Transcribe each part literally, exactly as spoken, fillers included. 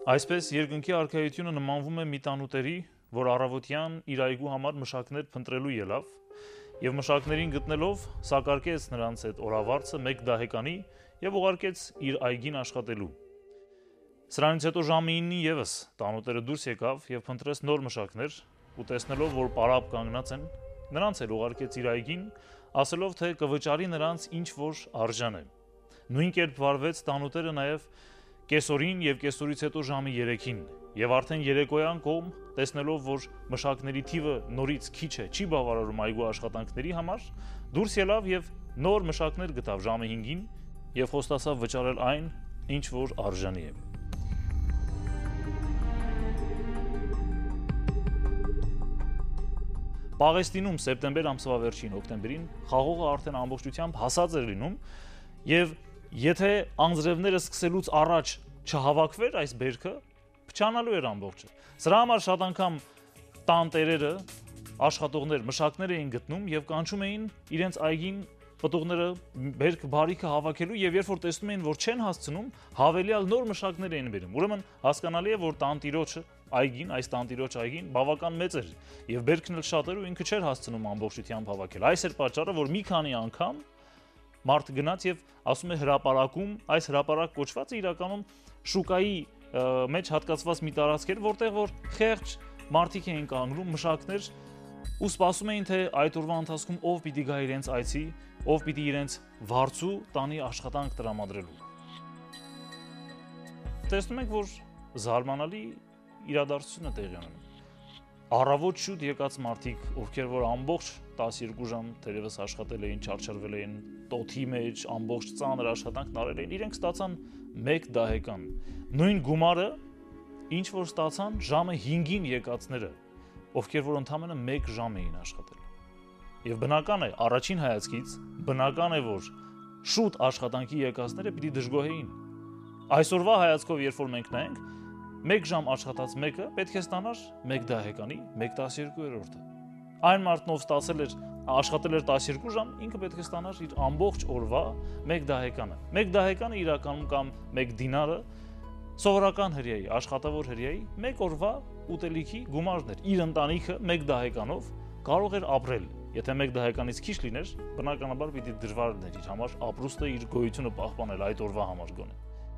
Այսպես երկնքի արքայությունը նմանվում է մի տանուտերի, որ առավոտյան իր այգու համար մշակներ փնտրելու ելավ, եւ մշակներին գտնելով սակարկեց նրանց հետ օրավարձը մեկ դահեկանի եւ ուղարկեց իր այգին աշխատելու։ Սրանից հետո ժամը իննին եւս տանուտերը դուրս եկավ եւ փնտրեց նոր մշակներ, ու տեսնելով, որ պարապ կանգնած են, նրանց էլ ուղարկեց իր այգին, ասելով, թե կվճարի նրանց ինչ որ արժան է։ Նույն կերպ վարվեց տանուտերը նաեւ կեսօրին եւ կեսօրից հետո ժամը երեքին, եւ արդեն երեկոյան կողմ, տեսնելով, որ մշակների թիվը նորից քիչ է, չի բավարարում այգու աշխատանքների համար, դուրս ելավ եւ նոր մշակներ գտավ ժամը հինգին եւ խոստացավ վճարել այն, ինչ որ արժանի է։ Պաղեստինում սեպտեմբեր ամսվա վերջին հոկտեմբերին խաղողը արդեն ամբողջությամբ հասած էր լինում եւ եթե անձրևները սկսելուց առաջ չհավաքվեր այս բերքը, փչանալու էր ամբողջը։ Սրա համար շատ անգամ տան տերերը, աշխատողներ, մշակներ էին գտնում եւ կանչում էին իրենց այգին պտուղները բերք բարիքը հավաքելու եւ երբ որ տեսնում էին, որ չեն հասցնում, հավելյալ նոր մշակներ էին բերում։ Ուրեմն հասկանալի է, որ տանտիրոջը այգին, այս տանտիրոջ այգին բավական մեծ էր եւ բերքն էլ շատ էր ու ինքը չէր հասցնում ամբողջությամբ հավաքել։ Այս էր պատճառը, որ մի քանի անգամ մարդ գնաց եւ ասում է հրապարակում, այս հրապարակ կոչվածը իրականում շուկայի մեջ հատկացված մի տարածք էր, որտեղ որ խեղճ մարդիկ էին կանգնում, մշակներ ու սպասում էին, թե այդ օրվա ընթացքում ով պիտի գա իրենց այցի, ով պիտի իրենց վարձու տանի աշխատանք տրամադրելու։ Տեսնում եք, որ զարմանալի իրադարձություն է տեղի ունենում։ Առավոտ շուտ եկած մարդիկ, ովքեր որ ամբողջ տասներկու ժամ թերևս աշխատել էին, չարչարվել էին տոթի մեջ, ամբողջ ծանր աշխատանքն արել էին, իրենք ստացան մեկ դահեկան։ Նույն գումարը, ինչ որ ստացան ժամը հինգին եկածները, ովքեր որ ընդամենը մեկ ժամ էին աշխատել։ Եվ բնական է, առաջին հայացքից, բնական է, որ շուտ աշխատանքի եկածները պիտի դժգոհեին։ Այսօրվա հայացքով, երբ որ մենք նայենք, մեկ ժամ աշխատած մեկը պետք է ստանար մեկ դահեկանի մեկ տասներկուերորդը։ Այն մարդն, ով ստացել էր աշխատել էր տասներկու ժամ, ինքը պետք է ստանար իր ամբողջ օրվա մեկ դահեկանը։ Մեկ դահեկանը իրականում կամ մեկ դինարը սովորական հրեայի, աշխատավոր հրեայի մեկ օրվա ուտելիքի գումարն էր։ Իր ընտանիքը մեկ դահեկանով կարող էր ապրել։ Եթե մեկ դահեկանից քիչ լիներ, բնականաբար պիտի դժվար լիներ իր համար ապրուստը, իր գոյությունը պահպանել այդ օրվա համար գոնե։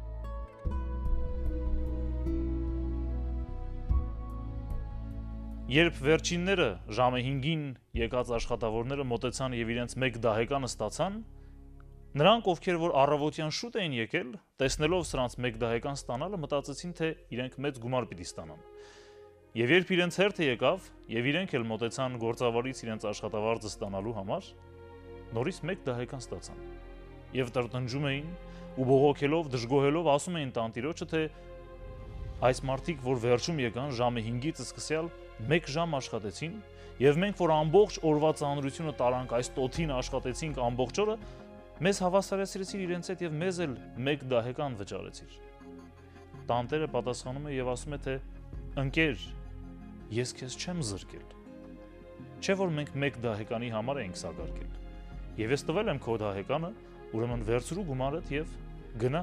Երբ վերջինները ժամը հինգին եկած աշխատավորները մոտեցան եւ իրենց մեկ դահեկանը ստացան, նրանք, ովքեր որ առավոտյան շուտ էին եկել, տեսնելով սրանց մեկ դահեկան ստանալը, մտածեցին, թե իրենք մեծ գումար պիտի ստանան։ Եվ երբ իրենց հերթը եկավ, եւ իրենք էլ մոտեցան գործավարից իրենց աշխատավարձը ստանալու համար, նորից մեկ դահեկան ստացան։ Եվ տրտնջում էին ու բողոքելով, դժգոհելով ասում էին տանտիրոջը, թե այս մարդիկ, որ վերջում եկան ժամը հինգից սկսյալ մեկ ժամ աշխատեցին, եւ մենք, որ ամբողջ օրվա ծանրությունը տարանք, այս տոթին աշխատեցինք ամբողջ օրը, մեզ հավասարեցրեցիր իրենց հետ եւ մեզ էլ մեկ դահեկան վճարեցիր։ Տանտերը պատասխանում է եւ ասում է, թե ընկեր, ես քեզ չեմ զրկել։ Չէ՞ որ մենք մեկ դահեկանի համար էինք սակարկել։ Եվ ես տվել եմ քո դահեկանը, ուրեմն վերցրու գումարդ եւ գնա։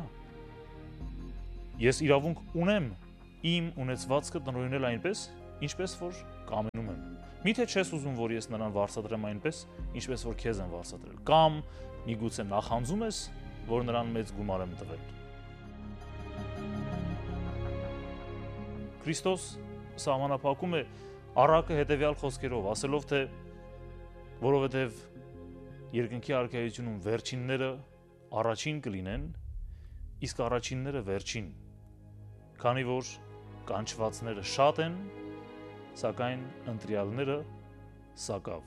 Ես իրավունք ունեմ իմ ունեցվածքը տնօրինել այնպես, ինչպես որ կամենում եմ։ Միթե չես ուզում, որ ես նրան վարձատրեմ այնպես, ինչպես որ քեզ եմ վարձատրել, կամ միգուցե նախանձում ես, որ նրան մեծ գումար եմ տվել։ Քրիստոս սահմանափակում է առակը հետևյալ խոսքերով, ասելով, թե որովհետև երկնքի արքայությունում վերջինները առաջին կլինեն, իսկ առաջինները վերջին, քանի որ կանչվածները շատ են, սակայն ընտրյալները սակավ։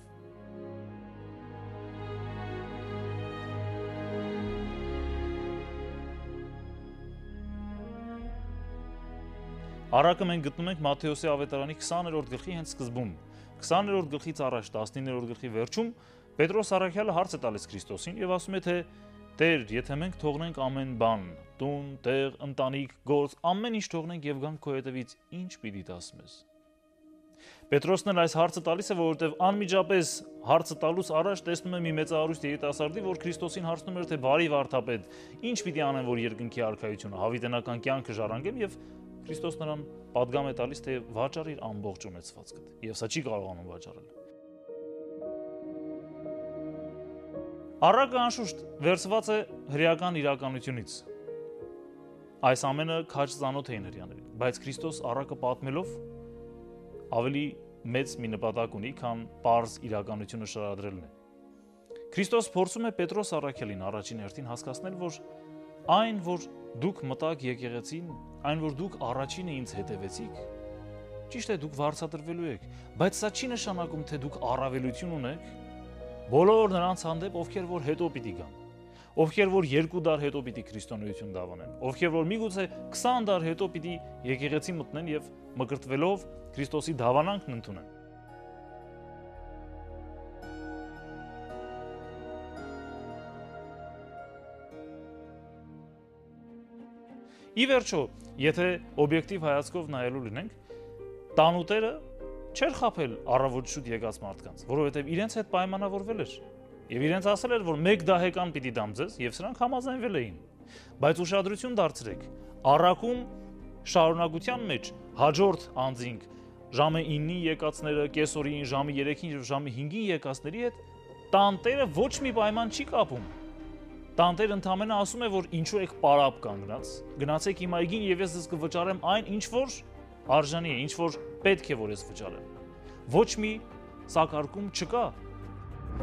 Առակը մենք գտնում ենք Մատթեոսի ավետարանի քսաներորդ գլխի հենց սկզբում։ քսաներորդ գլխից առաջ տասնիններորդ գլխի վերջում Պետրոս առաքյալը հարց է տալիս Քրիստոսին եւ ասում է, թե Տեր, եթե մենք թողնենք ամեն բան, տուն, տեղ, ընտանիք, գործ, ամեն ինչ թողնենք եւ գանք քո հետևից, ինչ պիտի տաս մեզ։ Պետրոսն էլ այս հարցը տալիս է, որովհետեւ անմիջապես հարցը տալուց առաջ տեսնում է մի մեծահարուստ երիտասարդի, որ Քրիստոսին հարցնում էր, թե բարի վարդապետ, ինչ պիտի անեմ, որ երկնքի արքայությունը, հավիտենական կյանքը ժառանգեմ եւ Քրիստոս նրան պատգամ է տալիս, թե վաճառ իր ամբողջ ունեցվածքդ, եւ սա չի կարողանում վաճառել։ Առակը անշուշտ վերցված է հրեական իրականությունից։ Այս ամենը քաջ ծանոթ էին հրեաներին, բայց Քրիստոս առակը պատմելով ավելի մեծ մի նպատակ ունի, քան պարզ իրականությունը շարադրելն է։ Քրիստոս փորձում է Պետրոս առաքյալին առաջին հերթին հասկացնել, որ այն, որ դուք մտաք եկեղեցին, այն, որ դուք առաջինը ինձ հետևեցիք, ճիշտ է, դուք վարձատրվելու եք, բայց սա չի նշանակում, թե դուք առավելություն ունեք բոլոր նրանց հանդեպ, ովքեր որ հետո պիտի գան, ովքեր որ երկու դար հետո պիտի քրիստոնեություն դավանեն, ովքեր որ միգուցե քսան դար հետո պիտի եկեղեցի մտնեն եւ մկրտվելով Քրիստոսի դավանանքն ընդունեն։ Ի վերջո, եթե օբյեկտիվ հայացքով նայելու լինենք, տանուտերը չէր խաբել առավոտ շուտ եկած մարդկանց, որովհետև իրենց հետ պայմանավորվել էր եւ իրենց ասել էր, որ մեկ դահեկան պիտի դամ ձեզ եւ սրանք համաձայնվել էին։ Բայց ուշադրություն դարձրեք, առաքում շարունակության մեջ հաջորդ անձինք ժամը իննի եկածները, կեսօրին, ժամը երեքին եւ ժամը հինգին եկածների հետ տանտերը ոչ մի պայման չի կապում։ Տանտերը ընդամենը ասում է, որ ինչու եք պարապ կանգնած, գնացեք իմ այգին եւ ես ձեզ կվճարեմ այն, ինչ որ արժանի է, ինչ որ պետք է որ ես վճարեմ։ Ոչ մի սակարկում չկա